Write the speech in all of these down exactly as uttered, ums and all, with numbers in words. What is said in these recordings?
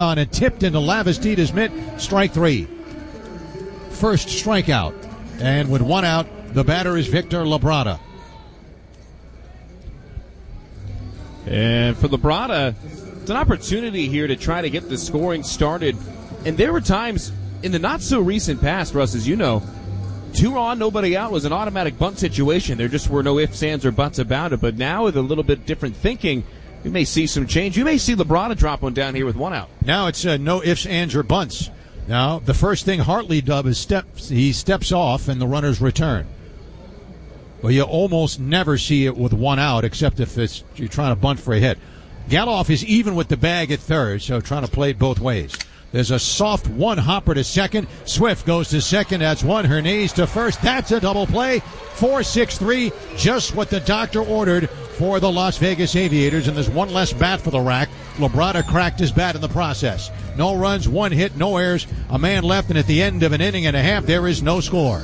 on and tipped into Lavastita's mitt. Strike three. First strikeout. And with one out, the batter is Victor Labrada. And for Labrada, it's an opportunity here to try to get the scoring started. And there were times in the not-so-recent past, Russ, as you know, two on, nobody out was an automatic bunt situation. There just were no ifs, ands, or buts about it. But now with a little bit different thinking, we may see some change. You may see Labrada drop one down here with one out. Now it's uh, no ifs, ands, or bunts. Now, the first thing Hartley does is steps, he steps off and the runners return. Well, you almost never see it with one out, except if it's you're trying to bunt for a hit. Galoff is even with the bag at third, so trying to play it both ways. There's a soft one hopper to second. Swift goes to second. That's one. Hernandez to first. That's a double play. four six three, just what the doctor ordered for the Las Vegas Aviators, and there's one less bat for the rack. Labrada cracked his bat in the process. No runs, one hit, no errors, a man left, and at the end of an inning and a half, there is no score.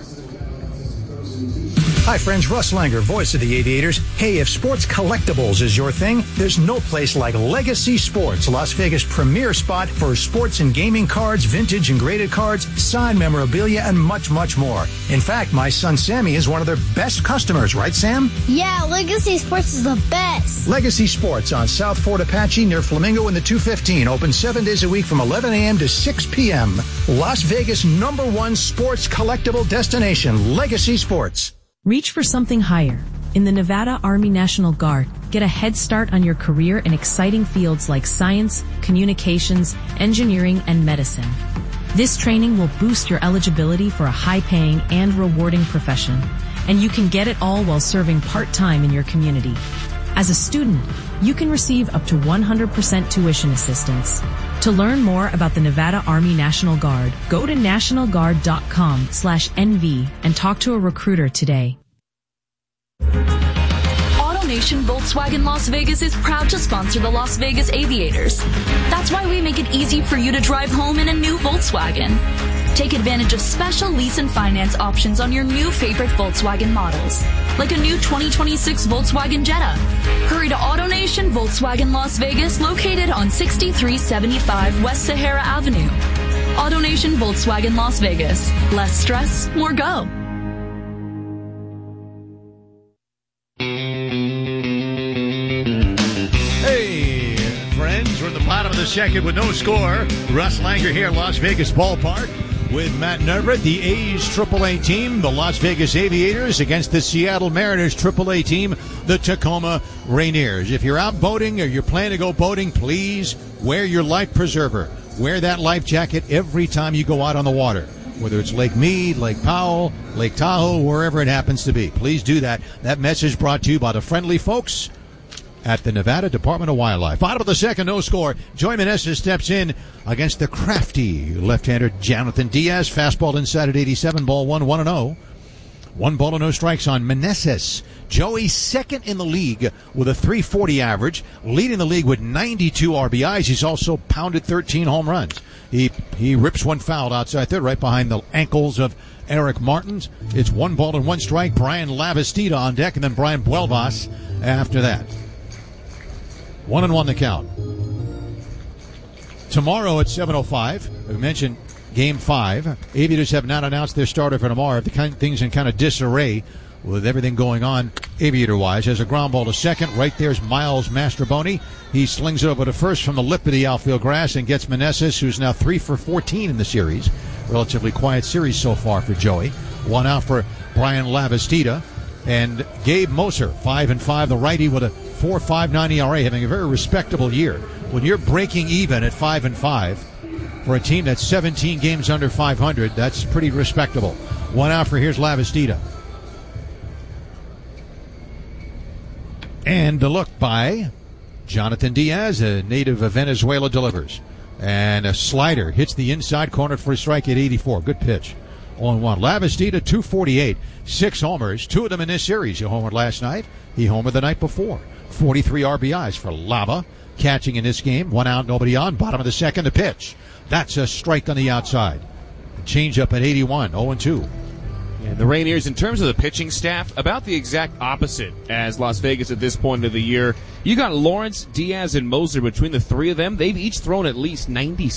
Hi friends, Russ Langer, voice of the Aviators. Hey, if sports collectibles is your thing, there's no place like Legacy Sports, Las Vegas' premier spot for sports and gaming cards, vintage and graded cards, signed memorabilia, and much, much more. In fact, my son Sammy is one of their best customers, right Sam? Yeah, Legacy Sports is the best. Legacy Sports on South Fort Apache near Flamingo in the two fifteen, open seven days a week from eleven a.m. to six p.m. Las Vegas' number one sports collectible destination, Legacy Sports. Reach for something higher. In the Nevada Army National Guard, get a head start on your career in exciting fields like science, communications, engineering, and medicine. This training will boost your eligibility for a high-paying and rewarding profession, and you can get it all while serving part-time in your community. As a student, you can receive up to one hundred percent tuition assistance. To learn more about the Nevada Army National Guard, go to national guard dot com slash N V and talk to a recruiter today. AutoNation Volkswagen Las Vegas is proud to sponsor the Las Vegas Aviators. That's why we make it easy for you to drive home in a new Volkswagen. Take advantage of special lease and finance options on your new favorite Volkswagen models, like a new twenty twenty-six Volkswagen Jetta. Hurry to AutoNation Volkswagen Las Vegas, located on sixty-three seventy-five West Sahara Avenue. AutoNation Volkswagen Las Vegas. Less stress, more go. Hey, friends, we're in the bottom of the second with no score. Russ Langer here, Las Vegas Ballpark, with Matt Nerva, the A's triple A team, the Las Vegas Aviators, against the Seattle Mariners triple A team, the Tacoma Rainiers. If you're out boating or you're planning to go boating, please wear your life preserver. Wear that life jacket every time you go out on the water, whether it's Lake Mead, Lake Powell, Lake Tahoe, wherever it happens to be. Please do that. That message brought to you by the friendly folks at the Nevada Department of Wildlife. Bottom of the second, no score. Joey Meneses steps in against the crafty left-hander Jonathan Diaz. Fastball inside at eighty-seven, ball one, one and oh. One ball and no strikes on Meneses. Joey second in the league with a three forty average, leading the league with ninety-two R B Is. He's also pounded thirteen home runs. He he rips one foul outside third, right behind the ankles of Eric Martins. It's one ball and one strike. Brian Lavastida on deck, and then Brian Buelvas after that. One and one the count. Tomorrow at seven oh five, we mentioned Game five. Aviators have not announced their starter for tomorrow. The kind of things in kind of disarray with everything going on Aviator-wise. There's a ground ball to second. Right there's Miles Mastroboni. He slings it over to first from the lip of the outfield grass and gets Meneses, who's now three for fourteen in the series. Relatively quiet series so far for Joey. One out for Brian Lavastida. And Gabe Moser, five and five, the righty with a four point five nine E R A, having a very respectable year. When you're breaking even at five and five for a team that's seventeen games under five hundred, that's pretty respectable. One out for here's Lavastida. And the look by Jonathan Diaz, a native of Venezuela, delivers. And a slider hits the inside corner for a strike at eighty-four. Good pitch. On one. Lavastida, two forty-eight. Six homers. Two of them in this series. He homered last night. He homered the night before. forty-three R B Is for Lava. Catching in this game. One out, nobody on. Bottom of the second, the pitch. That's a strike on the outside. Change up at eighty-one. oh and two. And the Rainiers, in terms of the pitching staff, about the exact opposite as Las Vegas at this point of the year. You got Lawrence, Diaz, and Moser. Between the three of them, they've each thrown at least ninety